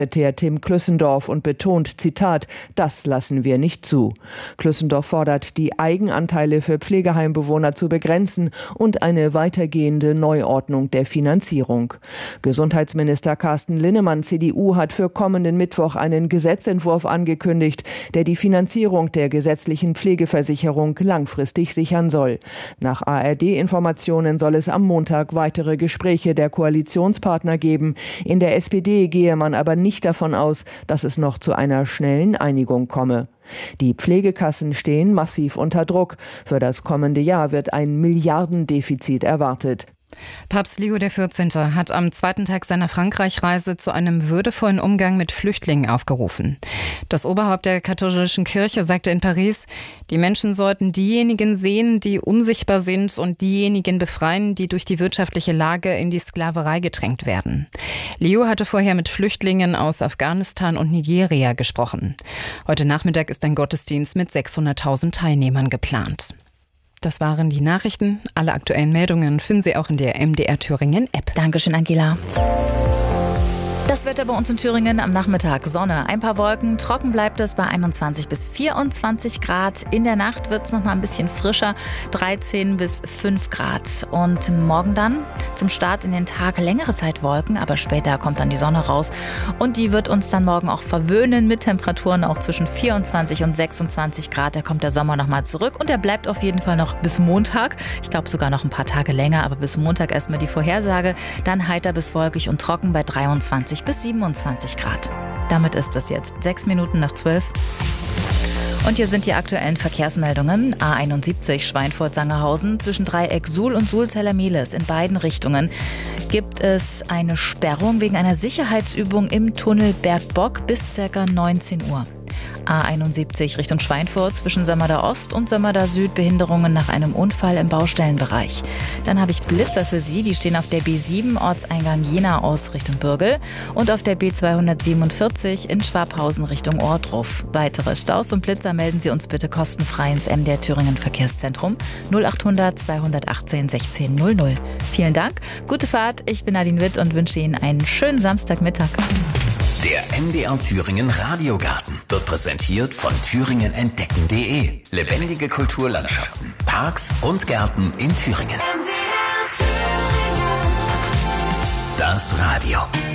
Staatssekretär Tim Klüssendorf und betont, Zitat, das lassen wir nicht zu. Klüssendorf fordert, die Eigenanteile für Pflegeheimbewohner zu begrenzen und eine weitergehende Neuordnung der Finanzierung. Gesundheitsminister Carsten Linnemann, CDU, hat für kommenden Mittwoch einen Gesetzentwurf angekündigt, der die Finanzierung der gesetzlichen Pflegeversicherung langfristig sichern soll. Nach ARD-Informationen soll es am Montag weitere Gespräche der Koalitionspartner geben. In der SPD gehe man aber nicht davon aus, dass es noch zu einer schnellen Einigung komme. Die Pflegekassen stehen massiv unter Druck. Für das kommende Jahr wird ein Milliardendefizit erwartet. Papst Leo XIV. Hat am zweiten Tag seiner Frankreich-Reise zu einem würdevollen Umgang mit Flüchtlingen aufgerufen. Das Oberhaupt der katholischen Kirche sagte in Paris, die Menschen sollten diejenigen sehen, die unsichtbar sind und diejenigen befreien, die durch die wirtschaftliche Lage in die Sklaverei gedrängt werden. Leo hatte vorher mit Flüchtlingen aus Afghanistan und Nigeria gesprochen. Heute Nachmittag ist ein Gottesdienst mit 600.000 Teilnehmern geplant. Das waren die Nachrichten. Alle aktuellen Meldungen finden Sie auch in der MDR Thüringen App. Dankeschön, Angela. Das Wetter bei uns in Thüringen am Nachmittag. Sonne, ein paar Wolken, trocken bleibt es bei 21 bis 24 Grad. In der Nacht wird es noch mal ein bisschen frischer, 13 bis 5 Grad. Und morgen dann zum Start in den Tag längere Zeit Wolken, aber später kommt dann die Sonne raus. Und die wird uns dann morgen auch verwöhnen mit Temperaturen auch zwischen 24 und 26 Grad. Da kommt der Sommer noch mal zurück und der bleibt auf jeden Fall noch bis Montag. Ich glaube sogar noch ein paar Tage länger, aber bis Montag erstmal die Vorhersage. Dann heiter bis wolkig und trocken bei 23 bis 27 Grad. Damit ist es jetzt 6 Minuten nach 12. Und hier sind die aktuellen Verkehrsmeldungen. A71 Schweinfurt-Sangerhausen zwischen Dreieck Suhl und Sulzeller-Mehlis in beiden Richtungen gibt es eine Sperrung wegen einer Sicherheitsübung im Tunnel Bergbock bis ca. 19 Uhr. A71 Richtung Schweinfurt zwischen Sömmerda Ost und Sömmerda Süd Behinderungen nach einem Unfall im Baustellenbereich. Dann habe ich Blitzer für Sie, die stehen auf der B7 Ortseingang Jena aus Richtung Bürgel und auf der B247 in Schwabhausen Richtung Ohrdruf. Weitere Staus und Blitzer melden Sie uns bitte kostenfrei ins MDR Thüringen Verkehrszentrum 0800 218 16 00. Vielen Dank, gute Fahrt, ich bin Nadine Witt und wünsche Ihnen einen schönen Samstagmittag. Der MDR Thüringen Radiogarten wird präsentiert von thüringenentdecken.de. Lebendige Kulturlandschaften, Parks und Gärten in Thüringen. Das Radio.